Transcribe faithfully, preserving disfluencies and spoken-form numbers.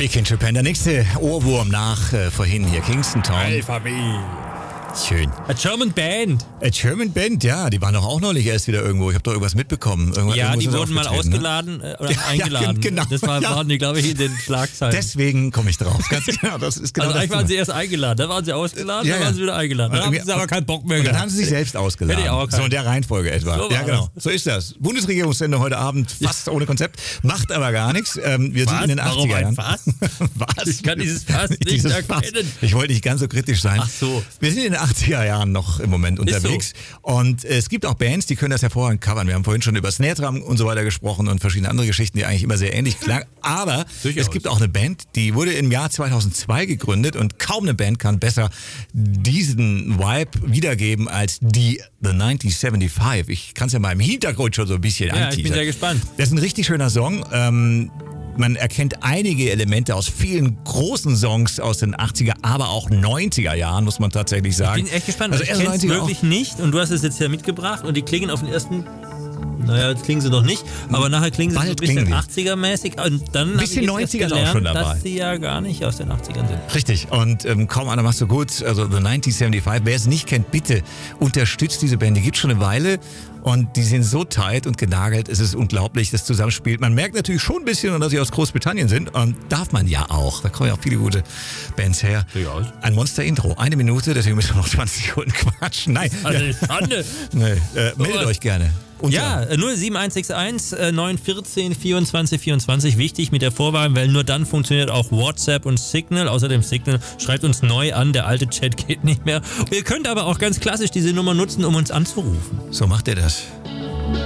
Big in Japan. Der nächste Ohrwurm nach äh, vorhin hier, Kingston Town. Alphabet. Schön. A German Band. A German Band, ja, die waren doch auch neulich erst wieder irgendwo. Ich habe doch irgendwas mitbekommen. Irgendwas, ja, die ist wurden mal aufgetreten, ausgeladen ne? äh, oder ja, eingeladen. Ja, genau. Das war, ja. waren die, glaube ich, in den Schlagzeilen. Deswegen komme ich drauf. Ganz genau. Das ist genau also das eigentlich waren sie erst eingeladen, dann waren sie ausgeladen, ja, dann ja. waren sie wieder eingeladen. Dann und haben sie aber keinen Bock mehr Und gehabt. dann haben sie sich selbst ausgeladen. Hätte ich auch so in der Reihenfolge etwa. So ja, war genau. das. So ist das. Bundesregierungssendung heute Abend fast ohne Konzept. Macht aber gar nichts. Ähm, wir Was? sind in den Warum achtziger Jahren. ein Fass? Was? Ich kann dieses Fass nicht Dieses erkennen. Fass. Ich wollte nicht ganz so kritisch sein. Ach so. Wir sind in den achtziger Jahren noch im Moment unterwegs. So. Und es gibt auch Bands, die können das hervorragend covern. Wir haben vorhin schon über Snare Drum und so weiter gesprochen und verschiedene andere Geschichten, die eigentlich immer sehr ähnlich klangen. Aber Durchaus. Es gibt auch eine Band, die wurde im Jahr zweitausendzwei gegründet und kaum eine Band kann besser diesen Vibe wiedergeben als die The neunzehnhundertfünfundsiebzig. Ich kann es ja mal im Hintergrund schon so ein bisschen Ja, ich bin anteasern. sehr gespannt. Das ist ein richtig schöner Song. Ähm, Man erkennt einige Elemente aus vielen großen Songs aus den achtziger, aber auch neunziger Jahren, muss man tatsächlich sagen. Ich bin echt gespannt, Also also ich erst kenne es neunziger wirklich auch. nicht und du hast es jetzt ja mitgebracht und die klingen auf den ersten, naja, jetzt klingen sie noch nicht, aber nachher klingen sie so ein Bald bisschen klingen die. achtziger-mäßig und dann Ein bisschen habe ich jetzt neunziger ist auch gelernt, schon dabei. dass sie ja gar nicht aus den achtzigern sind. Richtig. Und ähm, kaum einer macht so gut. Also The neunzehnhundertfünfundsiebzig. Wer es nicht kennt, bitte unterstützt diese Band. Die gibt schon eine Weile. Und die sind so tight und genagelt, es ist unglaublich, das Zusammenspiel. Man merkt natürlich schon ein bisschen, dass sie aus Großbritannien sind. Und darf man ja auch. Da kommen ja auch viele gute Bands her. Durchaus. Ein Monster-Intro. Eine Minute, deswegen müssen wir noch zwanzig Sekunden quatschen. Nein. Also ja. Schande. Nee. Äh, meldet euch gerne. Unter. Ja, null sieben eins sechs eins neun eins vier vierundzwanzig vierundzwanzig. Wichtig mit der Vorwahl, weil nur dann funktioniert auch WhatsApp und Signal. Außerdem Signal schreibt uns neu an, der alte Chat geht nicht mehr. Ihr könnt aber auch ganz klassisch diese Nummer nutzen, um uns anzurufen. So macht ihr das.